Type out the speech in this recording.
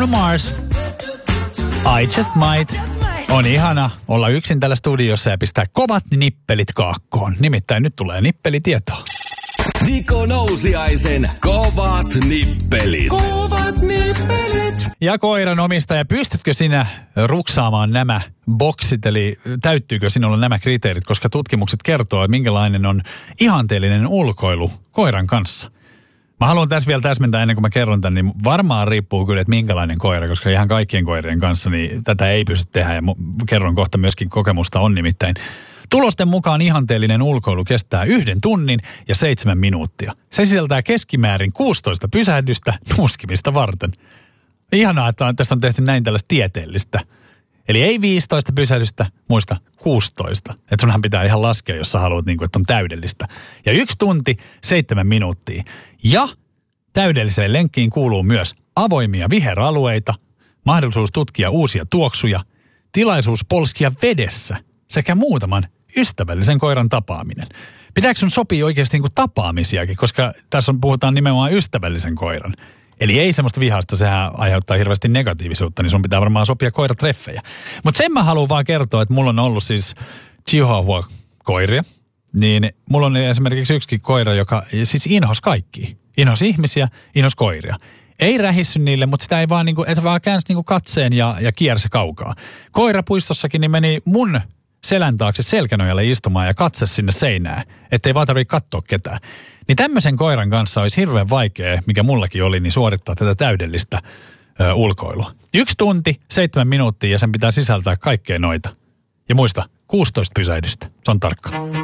Bruno Mars. I Just Might. On ihana olla yksin täällä studiossa ja pistää kovat nippelit kaakkoon. Nimittäin nyt tulee nippelitietoa. Niko Nousiaisen kovat nippelit. Kovat nippelit. Ja koiran omistaja, pystytkö sinä ruksaamaan nämä boksit, eli täyttyykö sinulla nämä kriteerit, koska tutkimukset kertoo, että minkälainen on ihanteellinen ulkoilu koiran kanssa. Mä haluan tässä vielä täsmentää ennen kuin mä kerron tämän, niin varmaan riippuu kyllä, että minkälainen koira, koska ihan kaikkien koirien kanssa niin tätä ei pysty tehdä ja kerron kohta myöskin kokemusta on nimittäin. Tulosten mukaan ihanteellinen ulkoilu kestää 1 tunnin ja 7 minuuttia. Se sisältää keskimäärin 16 pysähdystä nuuskimista varten. Ihanaa, että tästä on tehty näin tällaista tieteellistä. Eli ei 15 pysähdystä, muista 16. Että sunhan pitää ihan laskea, jos sä haluat, niin kuin, että on täydellistä. Ja 1 tunti, 7 minuuttia. Ja täydelliseen lenkkiin kuuluu myös avoimia viheralueita, mahdollisuus tutkia uusia tuoksuja, tilaisuus polskia vedessä sekä muutaman ystävällisen koiran tapaaminen. Pitääkö sun sopii oikeasti niin kuin tapaamisiakin, koska tässä puhutaan nimenomaan ystävällisen koiran. Eli ei semmoista vihasta, sehän aiheuttaa hirveästi negatiivisuutta, niin sun pitää varmaan sopia koiratreffejä. Mutta sen mä haluan vaan kertoa, että mulla on ollut siis Chihuahua-koiria. Niin mulla on esimerkiksi yksikin koira, joka siis inhos kaikkia. Inhos ihmisiä, inhos koiria. Ei rähissy niille, mutta sitä ei vaan niinku, et vaan käänsi niinku katseen ja kiersi kaukaa. Koirapuistossakin niin meni mun selän taakse selkänojalle istumaan ja katse sinne seinään, ettei vaan tarvitse katsoa ketään. Niin tämmöisen koiran kanssa olisi hirveän vaikea, mikä mullakin oli, niin suorittaa tätä täydellistä ulkoilua. 1 tunti, 7 minuuttia ja sen pitää sisältää kaikkea noita. Ja muista, 16 pysähdystä. Se on tarkka.